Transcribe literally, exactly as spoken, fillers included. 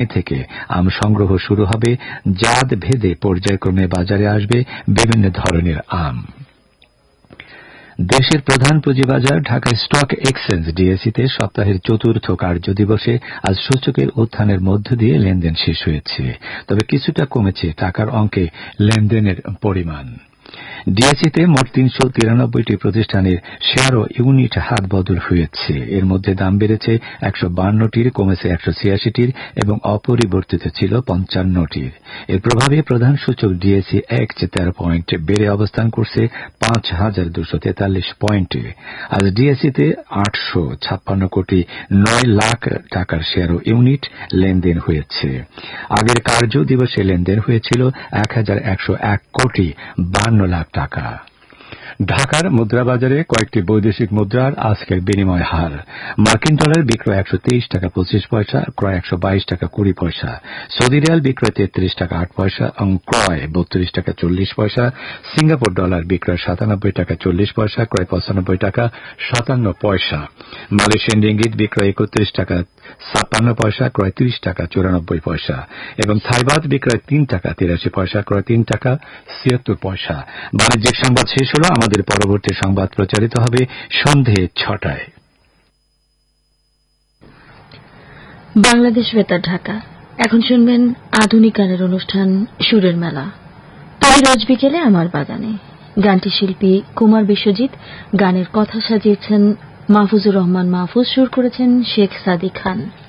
থেকে আম সংগ্রহ শুরু হবে। জাত ভেদে পর্যায়ক্রমে বাজারে আসবে বিভিন্ন ধরনের আম। দেশের প্রধান পুঁজিবাজার ঢাকা স্টক এক্সচেঞ্জ ডিএসইতে সপ্তাহের চতুর্থ কার্যদিবসে আজ সূচকের উত্থানের মধ্য দিয়ে লেনদেন শেষ হয়েছে, তবে কিছুটা কমেছে টাকার অঙ্কে লেনদেনের পরিমাণ। ডিএসইতে মোট তিনশো তিরানব্বইটি প্রতিষ্ঠানের শেয়ার ও ইউনিট হাত বদল হয়েছে। এর মধ্যে দাম বেড়েছে একশো বান্নটির, কমেছে একশো ছিয়াশিটির এবং অপরিবর্তিত ছিল পঞ্চান্নটির। এর প্রভাবে প্রধান সূচক ডিএসই একশো তেরো পয়েন্ট বেড়ে অবস্থান করছে পাঁচ হাজার দুশো তেতাল্লিশ পয়েন্টে। আজ ডিএসইতে আটশো ছাপ্পান্ন কোটি নয় লাখ টাকার শেয়ার ও ইউনিট লেনদেন হয়েছে। আগের কার্য দিবসে লেনদেন হয়েছিল এক হাজার একশো এক কোটি বান্ন লাখ টাকা। ঢাকার মুদ্রাবাজারে কয়েকটি বৈদেশিক মুদ্রার আজকের বিনিময় হার। মার্কিন ডলার বিক্রয় একশো তেইশ টাকা পঁচিশ পয়সা, ক্রয় একশো বাইশ টাকা কুড়ি পয়সা। সৌদি রিয়াল বিক্রয় তেত্রিশ টাকা আট পয়সা এবং ক্রয় বত্রিশ টাকা চল্লিশ পয়সা। সিঙ্গাপুর ডলার বিক্রয় সাতানব্বই টাকা চল্লিশ পয়সা, ক্রয় পঁচানব্বই টাকা সাতান্ন পয়সা। মালয়েশিয়ান রিঙ্গিত বিক্রয় একত্রিশ টাকা ছাপ্পান্ন পয়সা, ক্রয় ত্রিশ টাকা চুরানব্বই পয়সা এবং থাইবাদ বিক্রয় তিন টাকা তিরাশি পয়সা, ক্রয় তিন টাকা ছিয়াত্তর পয়সা। বাণিজ্যিক সংবাদ শেষ হল। আমাদের পরবর্তী সংবাদ প্রচারিত হবে সন্ধে ছটায়। বাংলাদেশ বেতার ঢাকা। এখন শুনবেন আধুনিক গানের অনুষ্ঠান সুরের মেলা। তাই রোজ বিকেলে আমার বাগানে। গানটি শিল্পী কুমার বিশ্বজিৎ, গানের কথা সাজিয়েছেন মাহফুজুর রহমান মাহফুজ, সুর করেছেন শেখ সাদি খান।